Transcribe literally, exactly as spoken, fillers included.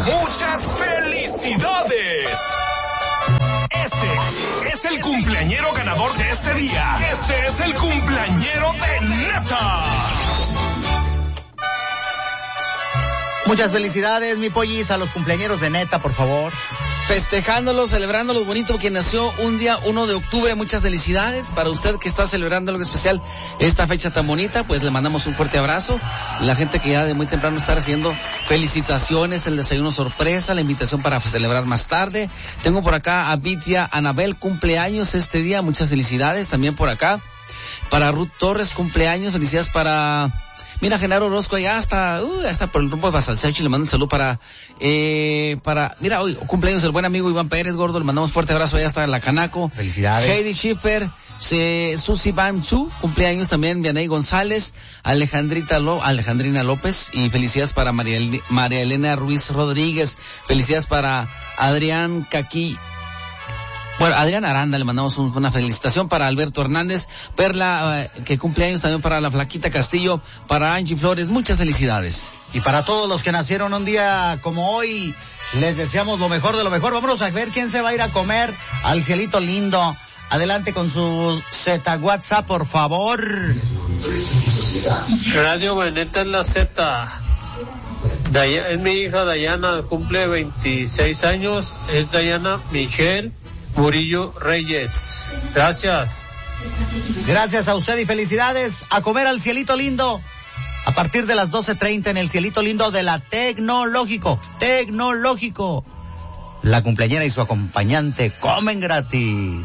muchas felicidades. Este es el cumpleañero ganador de este día. Este es el cumpleañero de Neta. Muchas felicidades, mi pollis, a los cumpleañeros de Neta, por favor. Festejándolo, celebrándolo bonito, que nació un día uno de octubre. Muchas felicidades para usted que está celebrando algo especial, esta fecha tan bonita. Pues le mandamos un fuerte abrazo. La gente que ya de muy temprano está haciendo felicitaciones, el desayuno sorpresa, la invitación para celebrar más tarde. Tengo por acá a Vitia Anabel, cumpleaños este día. Muchas felicidades también por acá. Para Ruth Torres, cumpleaños, felicidades para... Mira, Genaro Orozco, allá hasta, uh, hasta por el rumbo de Basalchachi, le mando un saludo para, eh, para, mira, hoy cumpleaños el buen amigo Iván Pérez, gordo, le mandamos fuerte abrazo allá hasta la Canaco. Felicidades. Heidi Schiffer, eh, Susi Banchu, cumpleaños también, Vianey González, Alejandrita Lo, Alejandrina López, y felicidades para María, María Elena Ruiz Rodríguez, felicidades para Adrián Caqui. Bueno, Adrián Aranda, le mandamos un, una felicitación para Alberto Hernández, Perla, eh, que cumpleaños también para la Flaquita Castillo, para Angie Flores, muchas felicidades. Y para todos los que nacieron un día como hoy, les deseamos lo mejor de lo mejor. Vámonos a ver quién se va a ir a comer al cielito lindo. Adelante con su Z WhatsApp, por favor. Radio Veneta es la Z. Day- es mi hija Dayana, cumple veintiséis años, es Dayana Michelle Murillo Reyes. Gracias. Gracias a usted y felicidades. A comer al cielito lindo. A partir de las doce treinta en el cielito lindo de la Tecnológico. Tecnológico. La cumpleañera y su acompañante comen gratis.